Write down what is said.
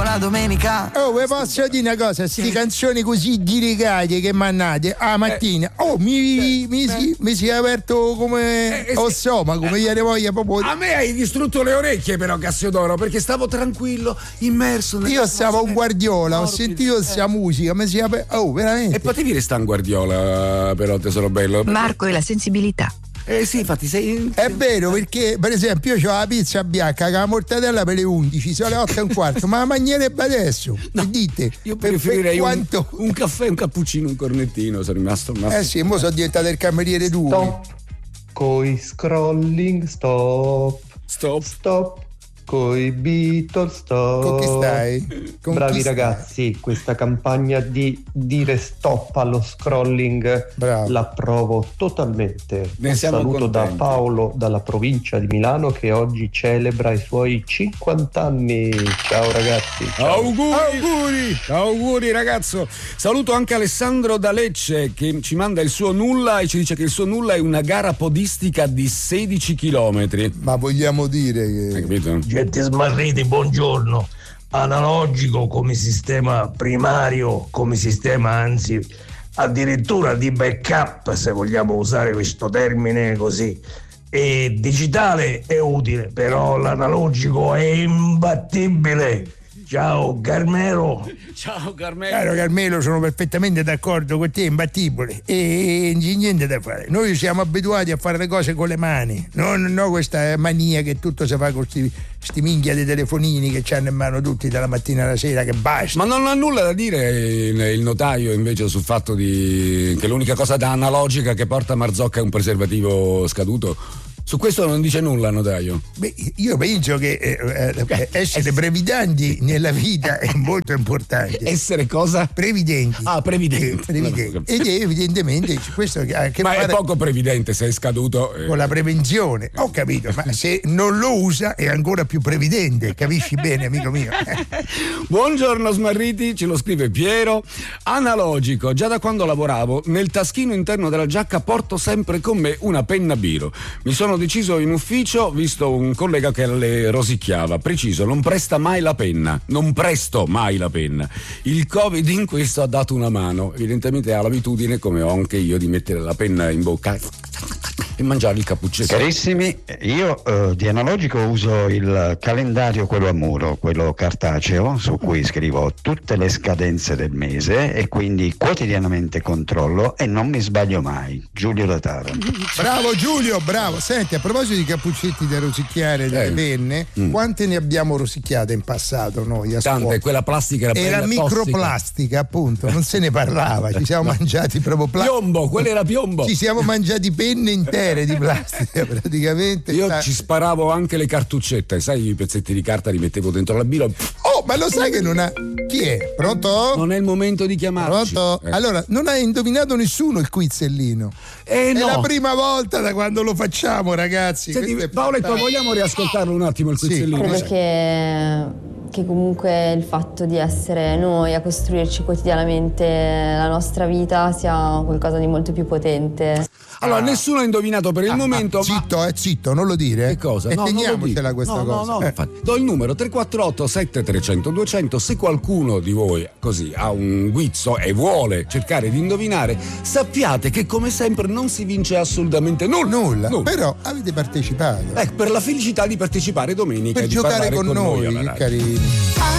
la domenica. Oh, vi posso dire una cosa, sti canzoni così dirigate che mannate a mattina. Oh, mi si è aperto come ma come ieri voglia proprio. A me hai distrutto le orecchie però, Cassiodoro, perché stavo tranquillo, immerso nel. Io stavo un Guardiola, ho sentito questa musica, mi si è aperto. Oh, veramente. E potevi restare un Guardiola, però, tesoro bello. Marco e la sensibilità. Sì, infatti sei. È vero, perché per esempio io ho la pizza bianca con la mortadella per le 11, sono le 8:15, ma la mangerebbe adesso. No, dite? io preferirei quanto... un caffè, un cappuccino, un cornettino, sono rimasto. Sì, mo sono diventato il cameriere tuo. Stop coi scrolling, stop coi Beatles, stop. Con chi stai? Bravi ragazzi, questa campagna di dire stop allo scrolling l'approvo totalmente. Ne un siamo saluto contenti. da Paolo dalla provincia di Milano che oggi celebra i suoi 50 anni. Ciao ragazzi. Ciao. Auguri ragazzo. Saluto anche Alessandro da Lecce che ci manda il suo nulla e ci dice che il suo nulla è una gara podistica di 16 chilometri. Ma vogliamo dire che... Hai capito? Gente smarriti, buongiorno. Analogico come sistema primario, come sistema anzi addirittura di backup, se vogliamo usare questo termine così. E digitale è utile, però l'analogico è imbattibile. Ciao Carmelo. Ciao Carmelo. Caro Carmelo, sono perfettamente d'accordo con te, imbattibile. E non c'è niente da fare. Noi siamo abituati a fare le cose con le mani. No, questa mania che tutto si fa con sti minchia dei telefonini che c'hanno in mano tutti dalla mattina alla sera, che basta. Ma non ha nulla da dire il notaio invece sul fatto che l'unica cosa da analogica che porta Marzocca è un preservativo scaduto? Su questo non dice nulla, notaio? Beh, io penso che essere previdenti nella vita è molto importante. Essere cosa? Previdenti. Ah, previdenti. Ed evidentemente questo ha a che ma fare è poco previdente se è scaduto. Con la prevenzione. Ho capito, ma se non lo usa è ancora più previdente, capisci bene, amico mio? Buongiorno smarriti, ce lo scrive Piero. Analogico, già da quando lavoravo nel taschino interno della giacca porto sempre con me una penna biro. Mi sono deciso in ufficio, visto un collega che le rosicchiava. Preciso, non presto mai la penna. Il Covid in questo ha dato una mano. Evidentemente ha l'abitudine, come ho anche io, di mettere la penna in bocca e mangiare il cappuccetto. Carissimi, io di analogico uso il calendario, quello a muro, quello cartaceo, su cui scrivo tutte le scadenze del mese e quindi quotidianamente controllo e non mi sbaglio mai. Giulio da Taranto. Bravo Giulio, bravo. Senti, a proposito di cappuccetti da rosicchiare, delle penne, quante ne abbiamo rosicchiate in passato noi a Tante, scuola? quella plastica era microplastica, appunto, non se ne parlava, ci siamo mangiati proprio piombo, quello era piombo. Ci siamo mangiati penne intere di plastica praticamente. Io ci sparavo anche le cartuccette, sai, i pezzetti di carta li mettevo dentro la birra. Oh, ma lo sai che non ha... Chi è? Pronto? Non è il momento di chiamarci. Pronto? Allora, non ha indovinato nessuno il quizzellino. No. È la prima volta da quando lo facciamo, ragazzi. Senti, Paoletto, vogliamo riascoltarlo un attimo il quizzellino? Credo che comunque il fatto di essere noi a costruirci quotidianamente la nostra vita sia qualcosa di molto più potente. Allora, nessuno ha indovinato per il momento. Zitto, non lo dire. Che cosa? E No, teniamocela questa cosa. No, infatti. Do il numero 348 7300 200. Se qualcuno di voi così ha un guizzo e vuole cercare di indovinare, sappiate che come sempre non si vince assolutamente nulla. Però avete partecipato. Per la felicità di partecipare domenica per e di giocare parlare con noi, alla radio. carini.